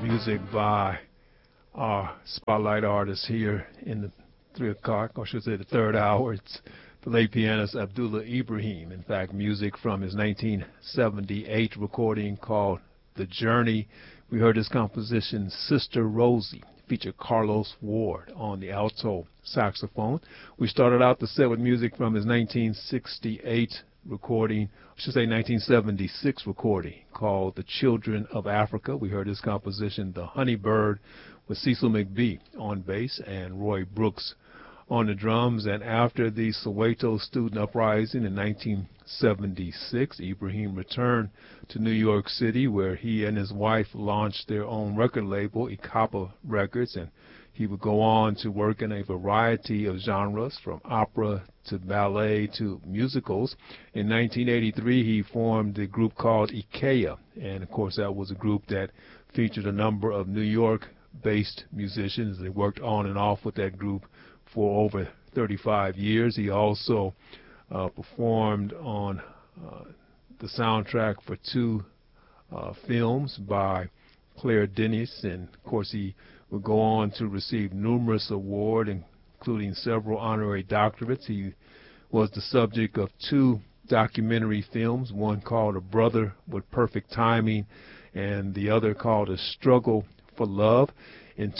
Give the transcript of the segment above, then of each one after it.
music by our spotlight artist here in the 3 o'clock, or should I say the third hour. It's the late pianist Abdullah Ibrahim. In fact, music from his 1978 recording called The Journey. We heard his composition Sister Rosie, featured Carlos Ward on the alto saxophone. We started out the set with music from his 1968 recording, I should say 1976 recording, called The Children of Africa. We heard his composition The Honey Bird with Cecil McBee on bass and Roy Brooks on the drums. And after the Soweto student uprising in 1976, Ibrahim returned to New York City, where he and his wife launched their own record label, Ikapa Records, and he would go on to work in a variety of genres, from opera to ballet to musicals. In 1983, he formed a group called Ikea, and of course that was a group that featured a number of New York-based musicians. They worked on and off with that group for over 35 years. He also performed on the soundtrack for 2 films by Claire Denis, and of course he would go on to receive numerous awards, including several honorary doctorates. He was the subject of 2 documentary films, one called A Brother with Perfect Timing and the other called A Struggle for Love. In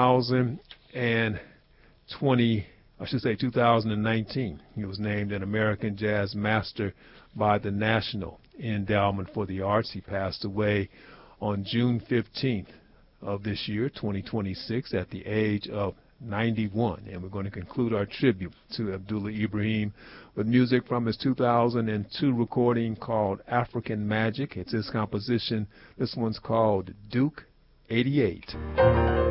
2019, he was named an American Jazz Master by the National Endowment for the Arts. He passed away on June 15th of this year, 2026, at the age of 91. And we're going to conclude our tribute to Abdullah Ibrahim with music from his 2002 recording called African Magic. It's his composition. This one's called Duke 88.